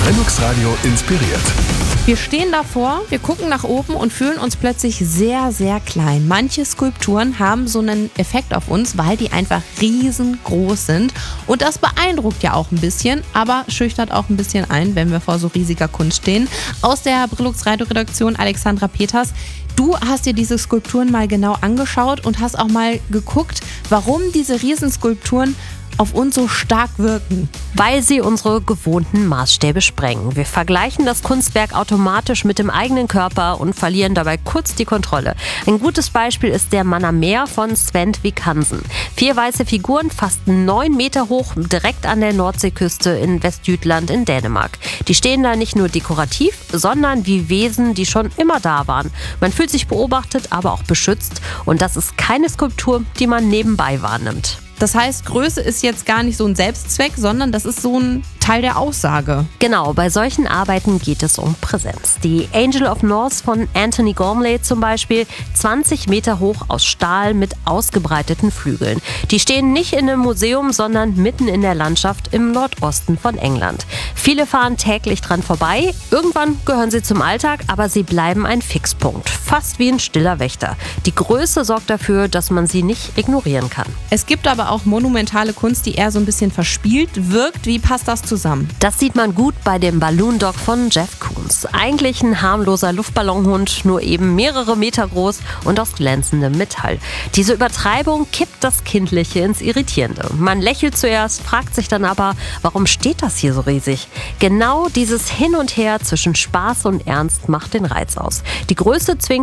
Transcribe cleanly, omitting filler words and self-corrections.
Flux Radio inspiriert. Wir stehen davor, wir gucken nach oben und fühlen uns plötzlich sehr, sehr klein. Manche Skulpturen haben so einen Effekt auf uns, weil die einfach riesengroß sind. Und das beeindruckt ja auch ein bisschen, aber schüchtert auch ein bisschen ein, wenn wir vor so riesiger Kunst stehen. Aus der Flux Radio Redaktion Alexandra Peters. Du hast dir diese Skulpturen mal genau angeschaut und hast auch mal geguckt, warum diese Riesenskulpturen auf uns so stark wirken. Weil sie unsere gewohnten Maßstäbe sprengen. Wir vergleichen das Kunstwerk automatisch mit dem eigenen Körper und verlieren dabei kurz die Kontrolle. Ein gutes Beispiel ist der Mann am Meer von Sven Vikansen. 4 weiße Figuren, fast 9 Meter hoch, direkt an der Nordseeküste in Westjütland in Dänemark. Die stehen da nicht nur dekorativ, sondern wie Wesen, die schon immer da waren. Man fühlt sich beobachtet, aber auch beschützt. Und das ist keine Skulptur, die man nebenbei wahrnimmt. Das heißt, Größe ist jetzt gar nicht so ein Selbstzweck, sondern das ist so ein Teil der Aussage. Genau, bei solchen Arbeiten geht es um Präsenz. Die Angel of North von Anthony Gormley zum Beispiel, 20 Meter hoch aus Stahl mit ausgebreiteten Flügeln. Die stehen nicht in einem Museum, sondern mitten in der Landschaft im Nordosten von England. Viele fahren täglich dran vorbei. Irgendwann gehören sie zum Alltag, aber sie bleiben ein Fixpunkt. Fast wie ein stiller Wächter. Die Größe sorgt dafür, dass man sie nicht ignorieren kann. Es gibt aber auch monumentale Kunst, die eher so ein bisschen verspielt wirkt. Wie passt das zusammen? Das sieht man gut bei dem Balloon Dog von Jeff Koons. Eigentlich ein harmloser Luftballonhund, nur eben mehrere Meter groß und aus glänzendem Metall. Diese Übertreibung kippt das Kindliche ins Irritierende. Man lächelt zuerst, fragt sich dann aber, warum steht das hier so riesig? Genau dieses Hin und Her zwischen Spaß und Ernst macht den Reiz aus. Die Größe zwingt